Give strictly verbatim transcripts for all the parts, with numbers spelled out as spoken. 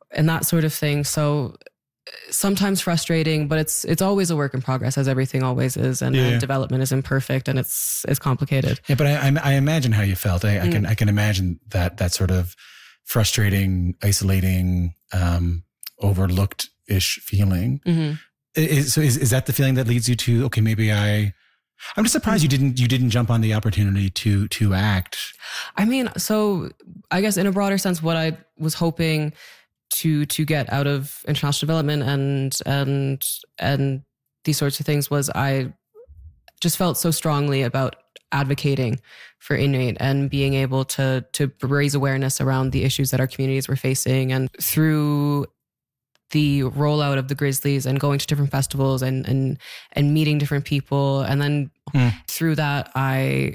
and that sort of thing. So sometimes frustrating, but it's it's always a work in progress, as everything always is, and, Yeah. and development is imperfect and it's it's complicated. Yeah, but I, I, I imagine how you felt. I, I Mm. can I can imagine that that sort of frustrating, isolating, um, overlooked-ish feeling. Mm-hmm. Is, so is is that the feeling that leads you to, okay, maybe I? I'm just surprised you didn't you didn't jump on the opportunity to to act. I mean, so I guess in a broader sense, what I was hoping to to get out of international development and and and these sorts of things was I just felt so strongly about advocating for Inuit and being able to to raise awareness around the issues that our communities were facing. And through the rollout of the Grizzlies and going to different festivals and and and meeting different people, and then Mm. through that I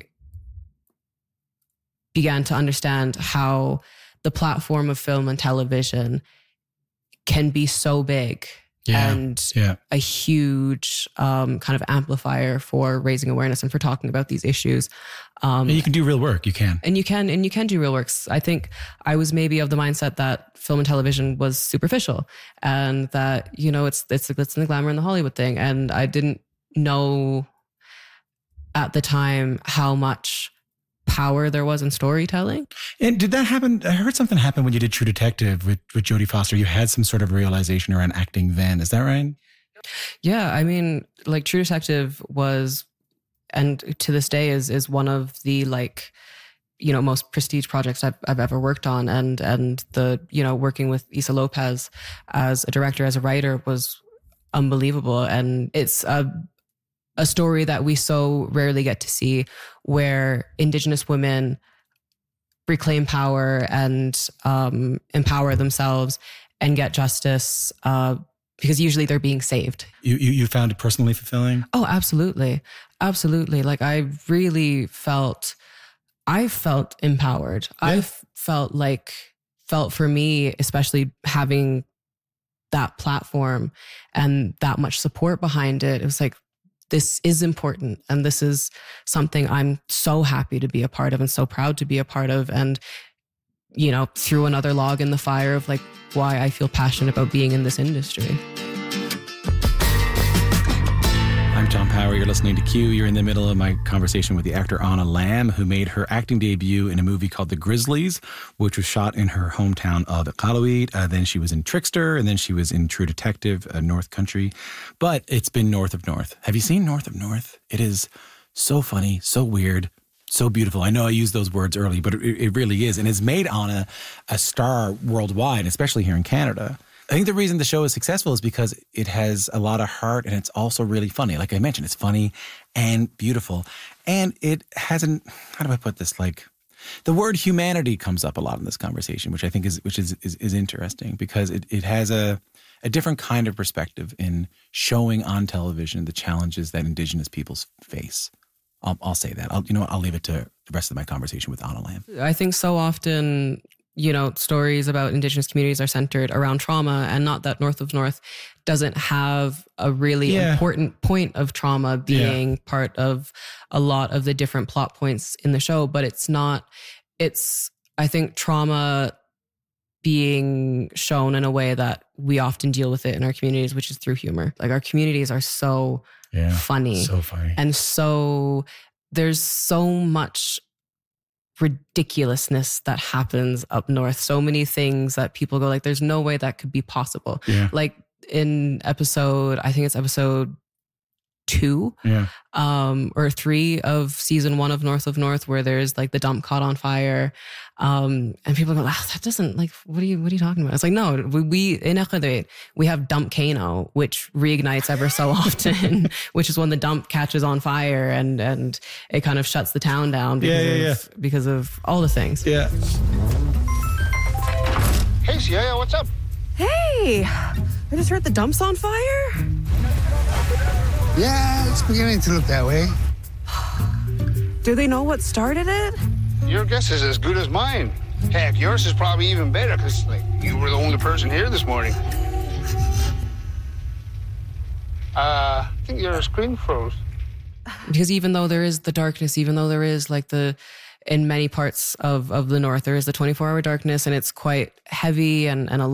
began to understand how the platform of film and television can be so big Yeah, and yeah. a huge um, kind of amplifier for raising awareness and for talking about these issues. Um, You can do real work. You can. and you can and you can do real works. I think I was maybe of the mindset that film and television was superficial, and that, you know, it's it's it's in the glamour and the Hollywood thing, and I didn't know at the time how much power there was in storytelling. And did that happen? I heard something happen when you did True Detective with, with Jodie Foster. You had some sort of realization around acting then. Is that right? Yeah, I mean, like True Detective was, and to this day is is one of the, like, you know, most prestige projects I've I've ever worked on, and and the, you know, working with Issa Lopez as a director, as a writer, was unbelievable. And it's a a story that we so rarely get to see, where Indigenous women reclaim power and um, empower themselves and get justice, uh, because usually they're being saved. You, you you found it personally fulfilling? Oh, absolutely. Absolutely. Like, I really felt, I felt empowered. Yeah. I felt like, felt for me, especially having that platform and that much support behind it, it was like, this is important, and this is something I'm so happy to be a part of and so proud to be a part of. And, you know, threw another log in the fire of, like, why I feel passionate about being in this industry. I'm John Power. You're listening to Q. You're in the middle of my conversation with the actor Anna Lamb, who made her acting debut in a movie called The Grizzlies, which was shot in her hometown of Iqaluit. Uh, then she was in Trickster, and then she was in True Detective, uh, North Country. But it's been North of North. Have you seen North of North? It is so funny, so weird, so beautiful. I know I used those words early, but it, it really is. And it's made Anna a star worldwide, especially here in Canada. I think the reason the show is successful is because it has a lot of heart, and it's also really funny. Like I mentioned, it's funny and beautiful. And it hasn't, how do I put this? Like, the word humanity comes up a lot in this conversation, which I think is which is is, is interesting, because it, it has a, a different kind of perspective in showing on television the challenges that Indigenous peoples face. I'll, I'll say that. I'll, you know what? I'll leave it to the rest of my conversation with Anna Lamb. I think so often, you know, stories about Indigenous communities are centered around trauma, and not that North of North doesn't have a really Yeah. important point of trauma being Yeah. part of a lot of the different plot points in the show, but it's not, it's, I think, trauma being shown in a way that we often deal with it in our communities, which is through humor. Like, our communities are so Yeah. funny. So funny. And so there's so much ridiculousness that happens up north. So many things that people go like, there's no way that could be possible. Yeah. Like in episode, I think it's episode two Yeah. um, or three of season one of North of North, where there's like the dump caught on fire. Um, and people go, oh, that doesn't, like, what are you, what are you talking about? It's like, no, we, we in Iqaluit, we have dump Kano, which reignites ever so often, which is when the dump catches on fire and, and it kind of shuts the town down because, Yeah, yeah, of, because of all the things. Yeah. Hey, Sia, what's up? Hey, I just heard the dump's on fire. Yeah, it's beginning to look that way. Do they know what started it? Your guess is as good as mine. Heck, yours is probably even better, because, like, you were the only person here this morning. Uh, I think your screen froze. Because even though there is the darkness, even though there is like the, in many parts of, of the north, there is the twenty-four hour darkness, and it's quite heavy and, and a